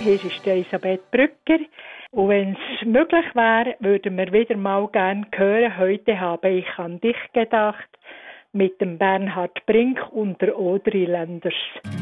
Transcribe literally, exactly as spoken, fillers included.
hier ist Elisabeth Brücker. Und wenn es möglich wäre, würden wir wieder mal gerne hören. Heute habe ich an dich gedacht mit dem Bernhard Brink und der Audrey Lenders.